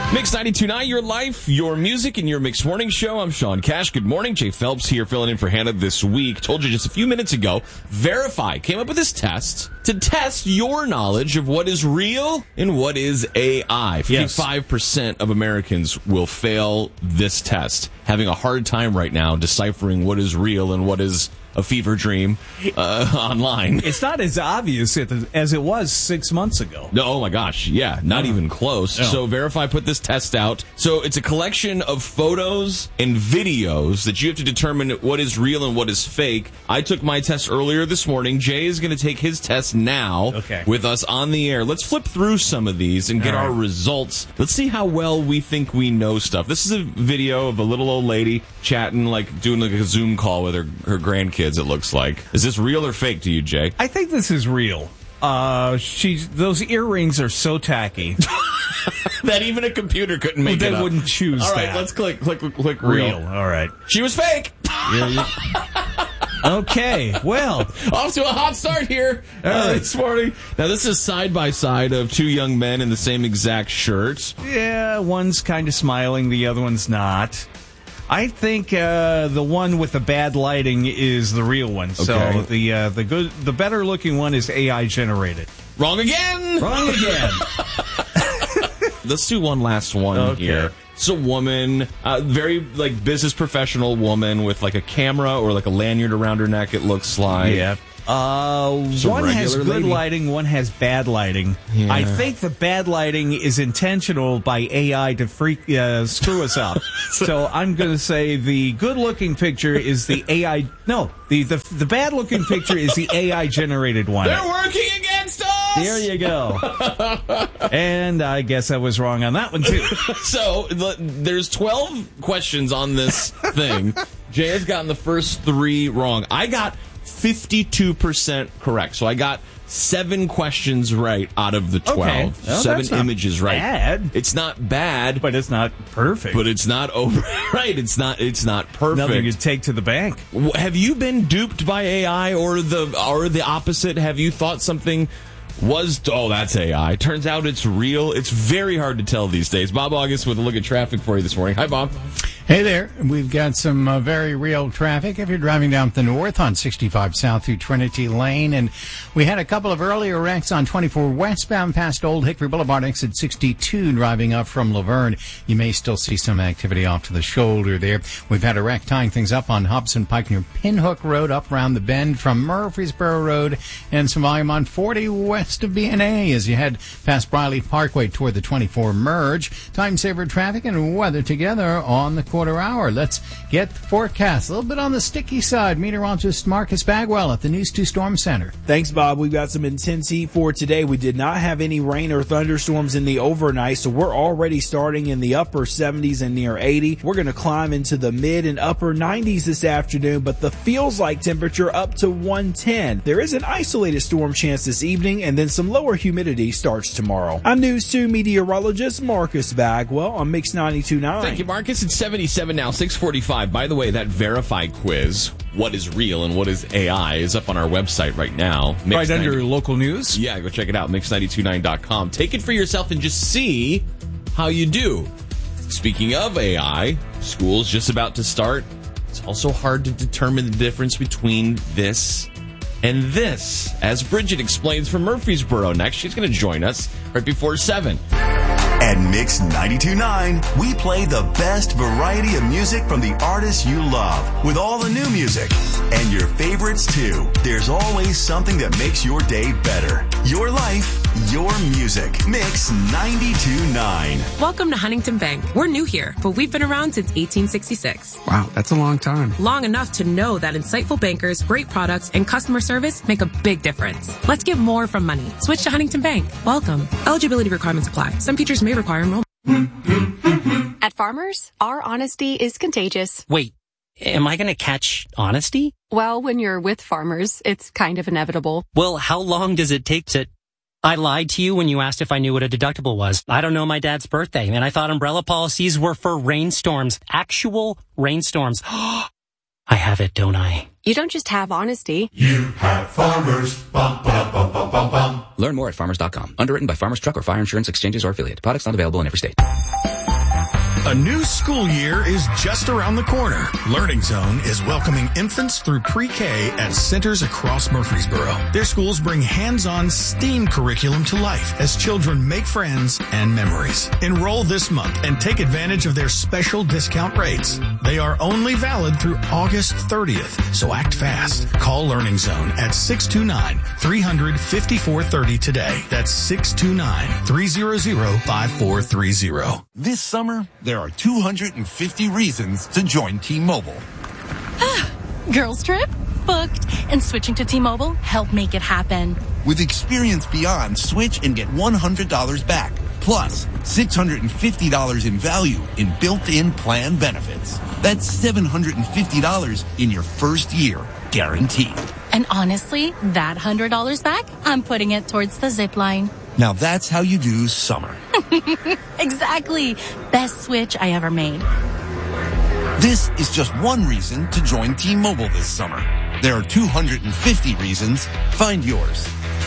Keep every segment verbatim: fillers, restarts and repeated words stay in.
Mix ninety-two point nine, your life, your music, and your Mix Morning Show. I'm Sean Cash. Good morning. Jay Phelps here filling in for Hannah this week. Told you just a few minutes ago, Verify came up with this test to test your knowledge of what is real and what is A I. fifty-five percent yes. of Americans will fail this test, having a hard time right now deciphering what is real and what is a fever dream uh, online. It's not as obvious as it was six months ago. No, oh my gosh, yeah, not no. even close. No. So Verify put this test out. So it's a collection of photos and videos that you have to determine what is real and what is fake. I took my test earlier this morning. Jay is going to take his test now okay. with us on the air. Let's flip through some of these and get All right. our results. Let's see how well we think we know stuff. This is a video of a little old lady chatting, like doing like a Zoom call with her, her grandkids, it looks like. Is this real or fake to you, Jay? I think this is real. Uh, she's those earrings are so tacky that even a computer couldn't make they it up. wouldn't choose All right, that. let's click, click, click, click real. Real. All right. She was fake. Yeah, yeah. Okay, well, off to a hot start here uh, this morning. Now, this is side by side of two young men in the same exact shirt. Yeah, one's kind of smiling, the other one's not. I think uh, the one with the bad lighting is the real one. Okay. So the uh, the good, the better looking one is A I generated. Wrong again. Wrong again. Let's do one last one okay. here. It's a woman, uh, very like business professional woman with like a camera or like a lanyard around her neck. It looks like. Yeah. Uh, one has good lady. lighting, one has bad lighting. Yeah. I think the bad lighting is intentional by A I to freak uh, screw us up. So I'm going to say the good-looking picture is the A I. No, the the, the bad-looking picture is the A I generated one. They're working against us. There you go. And I guess I was wrong on that one too. So the, there's twelve questions on this thing. Jay has gotten the first three wrong. I got fifty-two percent correct. So I got seven questions right out of the twelve. Okay. Well, seven that's not images right. Bad. It's not bad, But it's not perfect. but it's not over. Right. It's not. It's not perfect. Nothing you take to the bank. W- Have you been duped by A I or the or the opposite? Have you thought something was, oh, that's A I? Turns out it's real. It's very hard to tell these days. Bob August with a look at traffic for you this morning. Hi, Bob. Hey there. We've got some uh, very real traffic if you're driving down the north on sixty-five south through Trinity Lane. And we had a couple of earlier wrecks on twenty-four westbound past Old Hickory Boulevard, exit sixty-two, driving up from Laverne. You may still see some activity off to the shoulder there. We've had a wreck tying things up on Hobson Pike near Pinhook Road, up around the bend from Murfreesboro Road, and some volume on forty west of B N A as you head past Briley Parkway toward the twenty-four merge. Time saver traffic and weather together on the quarter hour. Let's get the forecast. A little bit on the sticky side. Meteorologist Marcus Bagwell at the News two Storm Center. Thanks, Bob. We've got some intense heat for today. We did not have any rain or thunderstorms in the overnight, so we're already starting in the upper seventies and near eighty. We're going to climb into the mid and upper nineties this afternoon, but the feels like temperature up to one ten. There is an isolated storm chance this evening, and then some lower humidity starts tomorrow. I'm News two meteorologist Marcus Bagwell on Mix ninety-two point nine. Thank you, Marcus. It's seventy-seven now, six forty-five. By the way, that Verify quiz, what is real and what is A I, is up on our website right now. Mix Right ninety under local news? Yeah, go check it out, mix ninety-two point nine dot com. Take it for yourself and just see how you do. Speaking of A I, school's just about to start. It's also hard to determine the difference between this and this, as Bridget explains from Murfreesboro next. She's going to join us right before seven. At Mix ninety-two point nine, we play the best variety of music from the artists you love, with all the new music. And your favorites, too. There's always something that makes your day better. Your life, your music. Mix ninety-two point nine. Welcome to Huntington Bank. We're new here, but we've been around since eighteen sixty-six. Wow, that's a long time. Long enough to know that insightful bankers, great products, and customer service make a big difference. Let's get more from money. Switch to Huntington Bank. Welcome. Eligibility requirements apply. Some features may require enrollment. At Farmers, our honesty is contagious. Wait, am I going to catch honesty? Well, when you're with Farmers, it's kind of inevitable. Well, how long does it take to... I lied to you when you asked if I knew what a deductible was. I don't know my dad's birthday, and I thought umbrella policies were for rainstorms. Actual rainstorms. I have it, don't I? You don't just have honesty. You have Farmers. Bum, bum, bum, bum, bum, bum. Learn more at farmers dot com. Underwritten by Farmers Truck or Fire Insurance Exchanges or Affiliate. Products not available in every state. A new school year is just around the corner. Learning Zone is welcoming infants through pre-K at centers across Murfreesboro. Their schools bring hands-on STEAM curriculum to life as children make friends and memories. Enroll this month and take advantage of their special discount rates. They are only valid through August thirtieth, so act fast. Call Learning Zone at six two nine, three hundred, fifty-four thirty today. That's six two nine, three hundred, five four three zero. This summer, there are two hundred fifty reasons to join T-Mobile. Girls trip? Booked. And switching to T-Mobile helped make it happen. With Experience Beyond, switch and get one hundred dollars back. Plus, six hundred fifty dollars in value in built-in plan benefits. That's seven hundred fifty dollars in your first year, guaranteed. And honestly, that one hundred dollars back, I'm putting it towards the zip line. Now that's how you do summer. Exactly. Best switch I ever made. This is just one reason to join T-Mobile this summer. There are two hundred fifty reasons. Find yours.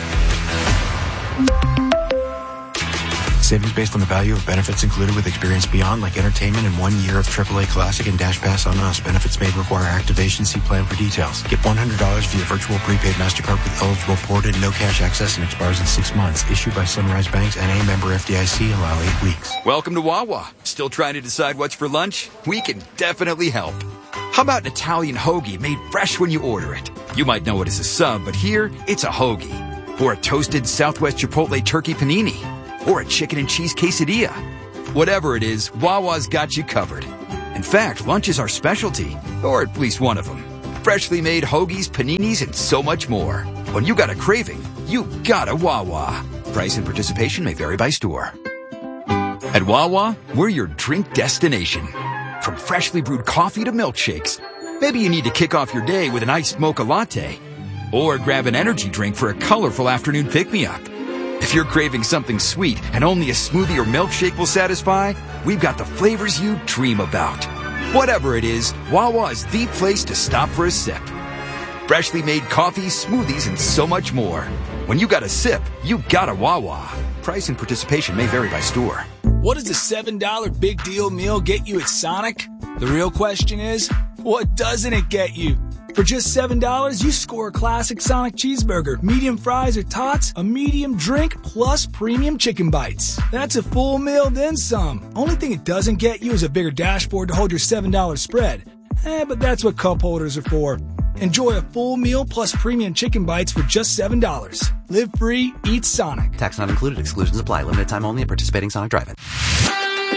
Savings based on the value of benefits included with Experience Beyond, like entertainment and one year of triple A Classic and Dash Pass on us. Benefits may require activation. See plan for details. Get one hundred dollars via virtual prepaid MasterCard with eligible ported, no cash access, and expires in six months. Issued by Sunrise Banks, N A member F D I C. Allow eight weeks. Welcome to Wawa. Still trying to decide what's for lunch? We can definitely help. How about an Italian hoagie made fresh when you order it? You might know it as a sub, but here, it's a hoagie. Or a toasted Southwest Chipotle turkey panini. Or a chicken and cheese quesadilla. Whatever it is, Wawa's got you covered. In fact, lunch is our specialty, or at least one of them. Freshly made hoagies, paninis, and so much more. When you got a craving, you got a Wawa. Price and participation may vary by store. At Wawa, we're your drink destination. From freshly brewed coffee to milkshakes. Maybe you need to kick off your day with an iced mocha latte. Or grab an energy drink for a colorful afternoon pick-me-up. If you're craving something sweet and only a smoothie or milkshake will satisfy, we've got the flavors you dream about. Whatever it is, Wawa is the place to stop for a sip. Freshly made coffee, smoothies, and so much more. When you got a sip, you got a Wawa. Price and participation may vary by store. What does a seven dollar big deal meal get you at Sonic? The real question is, what doesn't it get you? For just seven dollars, you score a classic Sonic cheeseburger, medium fries or tots, a medium drink, plus premium chicken bites. That's a full meal, then some. Only thing it doesn't get you is a bigger dashboard to hold your seven dollar spread. Eh, but that's what cup holders are for. Enjoy a full meal plus premium chicken bites for just seven dollars. Live free, eat Sonic. Tax not included. Exclusions apply. Limited time only at participating Sonic drive-in.